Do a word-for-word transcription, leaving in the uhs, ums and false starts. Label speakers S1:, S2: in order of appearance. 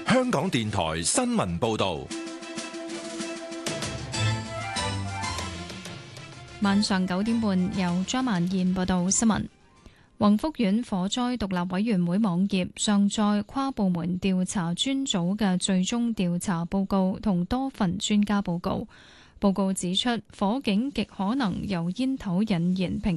S1: 香港電台新聞報道。
S2: 晚上九點半，由張曼燕報道新聞。宏福苑火災獨立委員會網頁上載跨部門調查專組嘅最終調查報告同多份專家報告。報告指出，火警極可能由煙頭引燃平